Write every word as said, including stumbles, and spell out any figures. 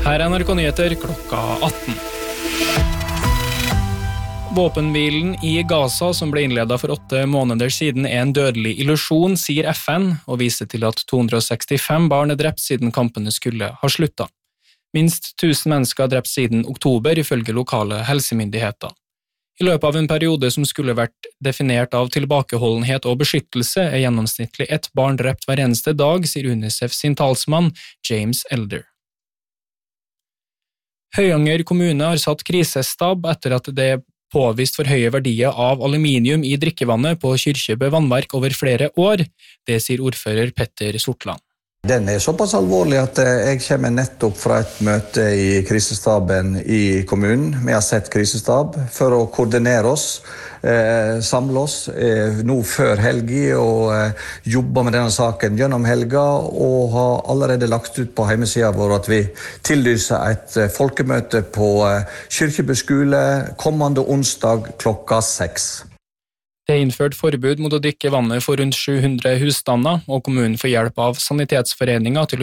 Her er N R K-nyheter klokka atten. Våpenhvilen i Gaza, som ble innledet for åtte måneder siden, er en dødelig illusjon, sier F N, og viser til at to hundre sekstifem barn er drept siden kampene skulle ha sluttet. Minst tusen mennesker er drept siden oktober, ifølge lokale helsemyndigheter. I løpet av en periode som skulle vært definert av tilbakeholdenhet og beskyttelse, er gjennomsnittlig ett barn drept hver eneste dag, sier UNICEF sin talsmann, James Elder. Høyanger kommune har satt krisestab etter at det er påvist for høye verdier av aluminium i drikkevannet på Kyrkjebø vannverk over flere år. Det sier ordfører Petter Sortland. Den er såpass alvorlig at jeg kommer nettopp fra et møte i krisestaben i kommunen. Vi har sett krisestab for å koordinere oss, eh, samle oss eh, nå før helgi og eh, jobbe med denne saken gjennom helga og har allerede lagt ut på hjemmesiden vår at vi tillyser et eh, folkemøte på eh, Kyrkjebø skole kommende onsdag klokka seks. Det er innført forbud mot å drikke vannet for rundt sju hundre husstander, og kommunen får hjelp av Sanitetsforeningen til å